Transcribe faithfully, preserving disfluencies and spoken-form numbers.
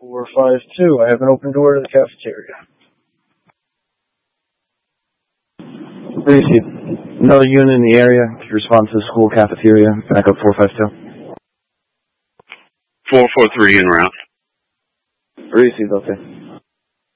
four five two. I have an open door to the cafeteria. Received. Another unit in the area. Can you respond to the school cafeteria? Backup four five two. four four three in route. Received, okay.